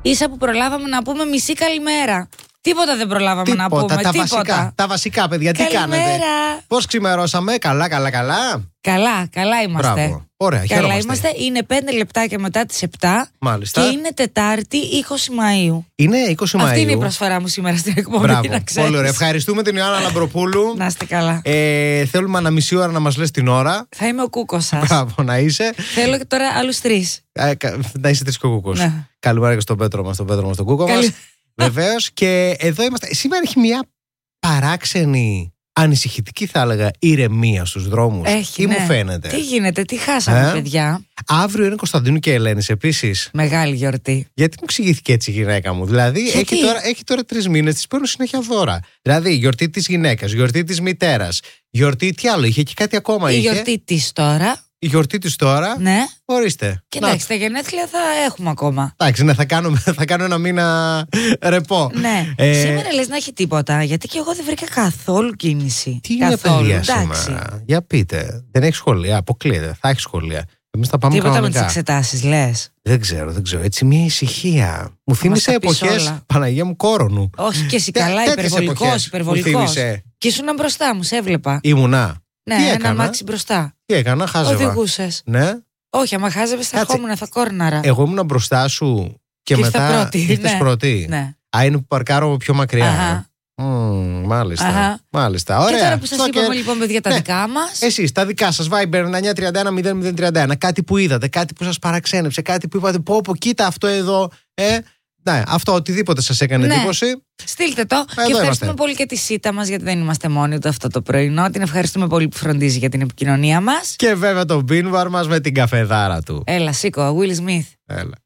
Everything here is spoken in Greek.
Ίσα που προλάβαμε να πούμε μισή καλημέρα. Τίποτα δεν προλάβαμε να πούμε. Τα βασικά, παιδιά, τι κάνετε? Πώς ξημερώσαμε? Καλά. Καλά είμαστε. Μπράβο. Ωραία, καλά είμαστε. Είναι 5 λεπτάκια μετά τις 7. Μάλιστα. Και είναι Τετάρτη 20 Μαΐου. Είναι 20 Μαΐου. Αυτή είναι η προσφορά μου σήμερα στην εκπομπή. Μπράβο. Πολύ ωραία. Ευχαριστούμε την Ιωάννα Λαμπροπούλου. Να είστε καλά. Θέλουμε ανά μισή ώρα να μας λες την ώρα. Θα είμαι ο κούκος σας. Μπράβο, να είσαι. Θέλω και τώρα άλλους 3. Να είσαι 3 και ο κούκος. Ναι. Καλημέρα και στον Πέτρο μας, τον κούκο μας. Βεβαίως. Και εδώ είμαστε. Σήμερα έχει μια παράξενη, ανησυχητική θα έλεγα, ηρεμία στους δρόμους. Τι μου φαίνεται? Τι γίνεται, τι χάσαμε, παιδιά? Αύριο είναι Κωνσταντίνου και Ελένης επίσης. Μεγάλη γιορτή. Γιατί μου εξηγήθηκε έτσι η γυναίκα μου? Δηλαδή έχει τώρα 3 μήνες, της παίρνω συνέχεια δώρα. Δηλαδή γιορτή της γυναίκας, γιορτή της μητέρας, γιορτή τι άλλο είχε και κάτι ακόμα είχε. Γιορτή της τώρα. Η γιορτή της τώρα. Ναι. Ορίστε. Κοιτάξτε, τα γενέθλια θα έχουμε ακόμα. Εντάξει, ναι, θα κάνω ένα μήνα ρεπό. Ναι. Σήμερα λες να έχει τίποτα? Γιατί και εγώ δεν βρήκα καθόλου κίνηση. Τι είναι παιδιά σήμερα? Για πείτε. Δεν έχει σχολεία? Αποκλείεται. Θα έχει σχολεία. Εμείς θα πάμε τίποτα κανονικά. με τις εξετάσεις λες? Δεν ξέρω. Έτσι μια ησυχία. Μου θύμισε εποχές, Παναγία μου, Κόρονου. Όχι και εσύ καλά, υπερβολικός. Και ήσουν μπροστά μου, σε έβλεπα. Ήμουνα. Ναι, ένα μάξι μπροστά. Τι έκανα? Χάζευα. Οδηγούσες? Ναι. Όχι, άμα χάζευες θα ερχόμουν, θα κόρναρα. Εγώ ήμουν μπροστά σου και μετά ήρθες πρώτη. Ναι. Είναι που παρκάρω πιο μακριά. Μάλιστα. Ωραία. Και τώρα που σας είπαμε λοιπόν, παιδιά, τα δικά μας. Εσείς, τα δικά σας, Viber 9931 κάτι που είδατε, κάτι που σας παραξένεψε, κάτι που είπατε, πω, κοίτα αυτό εδώ. Ναι, αυτό οτιδήποτε σας έκανε εντύπωση. Στείλτε το. Και ευχαριστούμε πολύ και τη Σίτα μας, γιατί δεν είμαστε μόνοι του αυτό το πρωινό. Την ευχαριστούμε πολύ που φροντίζει για την επικοινωνία μας. Και βέβαια τον Μπίνβαρ μας με την καφεδάρα του. Έλα, σήκω, Will Smith. Έλα.